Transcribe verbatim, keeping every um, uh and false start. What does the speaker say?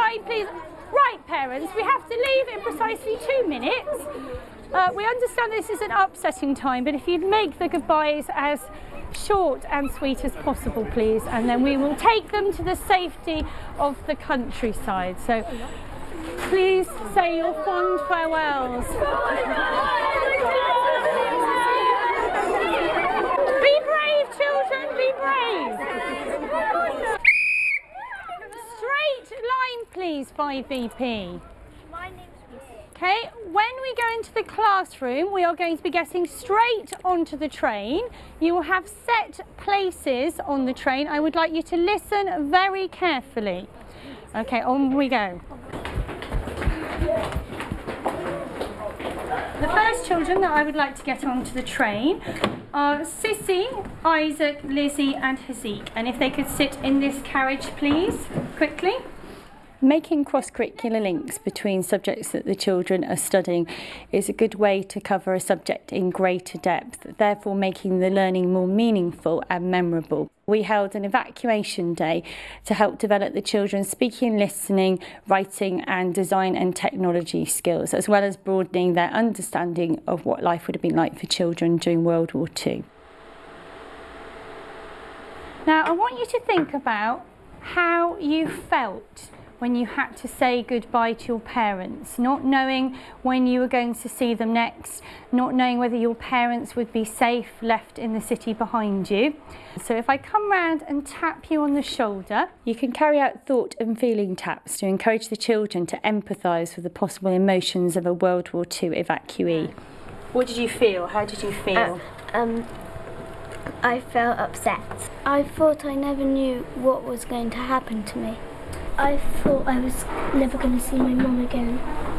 side, please. Right, parents, we have to leave in precisely two minutes. Uh, we understand this is an upsetting time, but if you'd make the goodbyes as short and sweet as possible, please, and then we will take them to the safety of the countryside. So please say your fond farewells. Be brave, children, be brave. Straight line, please, five V P. My name's Lucy. Okay, when we go into the classroom, we are going to be getting straight onto the train. You will have set places on the train. I would like you to listen very carefully. Okay, on we go. The first children that I would like to get onto the train are Sissy, Isaac, Lizzie and Haziq. And if they could sit in this carriage, please, quickly. Making cross-curricular links between subjects that the children are studying is a good way to cover a subject in greater depth, therefore making the learning more meaningful and memorable. We held an evacuation day to help develop the children's speaking, listening, writing and design and technology skills, as well as broadening their understanding of what life would have been like for children during World War Two. Now, I want you to think about how you felt when you had to say goodbye to your parents, not knowing when you were going to see them next, not knowing whether your parents would be safe left in the city behind you. So if I come round and tap you on the shoulder, you can carry out thought and feeling taps to encourage the children to empathise with the possible emotions of a World War Two evacuee. What did you feel? How did you feel? Uh, um, I felt upset. I thought I never knew what was going to happen to me. I thought I was never going to see my mum again.